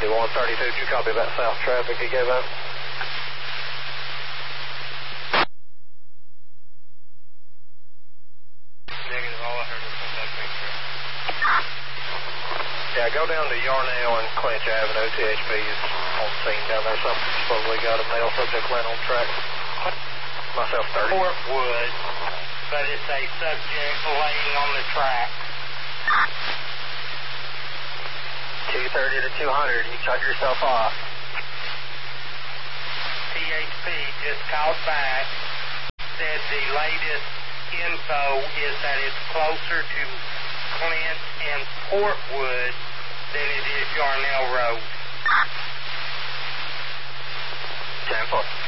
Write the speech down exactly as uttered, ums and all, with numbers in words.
ninety-one thirty-two, did you copy that south traffic he gave up? Negative, all I heard was from that picture. Yeah, go down to Yarnell and Clinch Avenue. T H P's on scene down there. Something supposedly got a male subject laying on track. Myself thirty. Fort Wood, but it's a subject laying on the track. two thirty to two hundred, you cut yourself off. T H P just called back, said the latest info is that it's closer to Clint and Portwood than it is Yarnell Road. ten four.